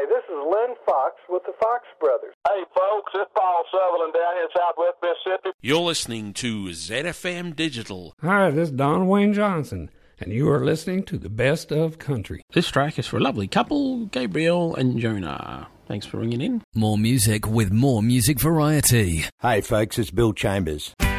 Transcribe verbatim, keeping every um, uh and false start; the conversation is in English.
Hi, this is Len Fox with the Fox Brothers. Hey, folks, it's Paul Sutherland down here in Southwest Mississippi. You're listening to Z F M Digital. Hi, this is Don Wayne Johnson, and you are listening to the best of country. This track is for a lovely couple, Gabriel and Jonah. Thanks for ringing in. More music with more music variety. Hey, folks, it's Bill Chambers.